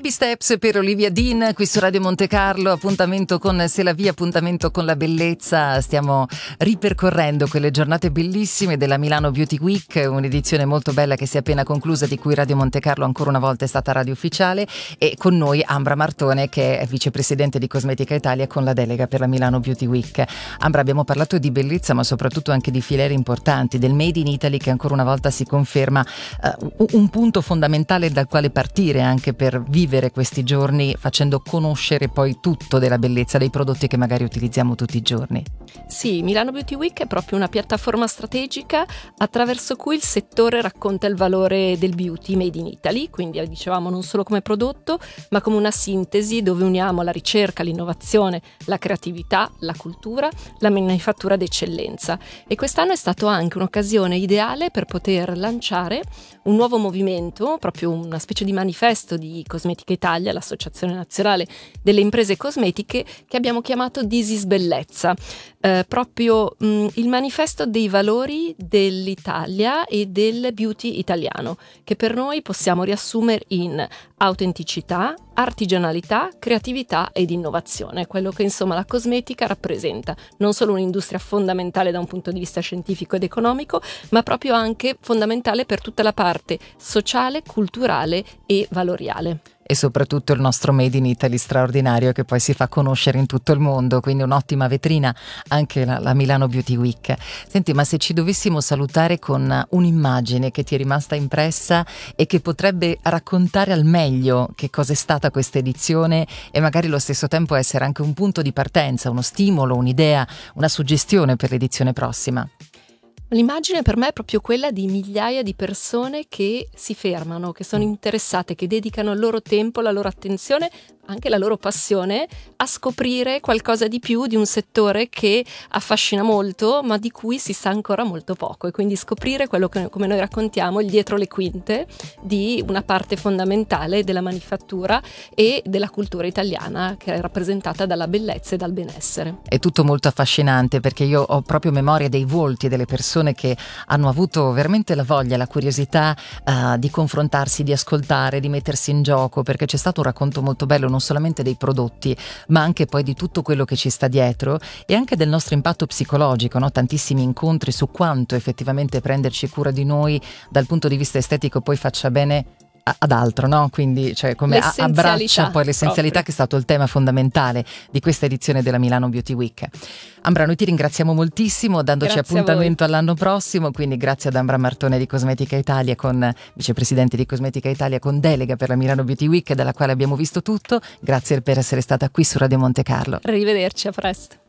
Baby Steps per Olivia Dean qui su Radio Monte Carlo. Appuntamento con C'est la vie, appuntamento con la bellezza. Stiamo ripercorrendo quelle giornate bellissime della Milano Beauty Week, un'edizione molto bella che si è appena conclusa, di cui Radio Monte Carlo ancora una volta è stata radio ufficiale, e con noi Ambra Martone, che è vicepresidente di Cosmetica Italia con la delega per la Milano Beauty Week. Ambra, abbiamo parlato di bellezza ma soprattutto anche di filiere importanti, del Made in Italy, che ancora una volta si conferma un punto fondamentale dal quale partire anche per vivere questi giorni, facendo conoscere poi tutto della bellezza dei prodotti che magari utilizziamo tutti i giorni. Sì, Milano Beauty Week è proprio una piattaforma strategica attraverso cui il settore racconta il valore del beauty made in Italy, quindi dicevamo non solo come prodotto ma come una sintesi dove uniamo la ricerca, l'innovazione, la creatività, la cultura, la manifattura d'eccellenza. E quest'anno è stato anche un'occasione ideale per poter lanciare un nuovo movimento, proprio una specie di manifesto di Cosmetica Italia, l'Associazione Nazionale delle Imprese Cosmetiche, che abbiamo chiamato This is Bellezza. Proprio il manifesto dei valori dell'Italia e del beauty italiano, che per noi possiamo riassumere in autenticità, artigianalità, creatività ed innovazione, quello che insomma la cosmetica rappresenta, non solo un'industria fondamentale da un punto di vista scientifico ed economico, ma proprio anche fondamentale per tutta la parte sociale, culturale e valoriale. E soprattutto il nostro Made in Italy straordinario, che poi si fa conoscere in tutto il mondo, quindi un'ottima vetrina anche la Milano Beauty Week. Senti, ma se ci dovessimo salutare con un'immagine che ti è rimasta impressa e che potrebbe raccontare al meglio che cosa è stata questa edizione e magari allo stesso tempo essere anche un punto di partenza, uno stimolo, un'idea, una suggestione per l'edizione prossima. L'immagine per me è proprio quella di migliaia di persone che si fermano, che sono interessate, che dedicano il loro tempo, la loro attenzione, anche la loro passione a scoprire qualcosa di più di un settore che affascina molto ma di cui si sa ancora molto poco, e quindi scoprire quello che, come noi raccontiamo, il dietro le quinte di una parte fondamentale della manifattura e della cultura italiana, che è rappresentata dalla bellezza e dal benessere. È tutto molto affascinante, perché io ho proprio memoria dei volti delle persone che hanno avuto veramente la voglia, la curiosità di confrontarsi, di ascoltare, di mettersi in gioco, perché c'è stato un racconto molto bello non solamente dei prodotti ma anche poi di tutto quello che ci sta dietro e anche del nostro impatto psicologico, no? Tantissimi incontri su quanto effettivamente prenderci cura di noi dal punto di vista estetico poi faccia bene ad altro, no? Quindi cioè come abbraccia poi l'essenzialità, che è stato il tema fondamentale di questa edizione della Milano Beauty Week. Ambra, noi ti ringraziamo moltissimo, dandoci appuntamento all'anno prossimo, quindi grazie ad Ambra Martone di Cosmetica Italia, con vicepresidente di Cosmetica Italia con delega per la Milano Beauty Week, dalla quale abbiamo visto tutto. Grazie per essere stata qui su Radio Monte Carlo. Arrivederci, a presto.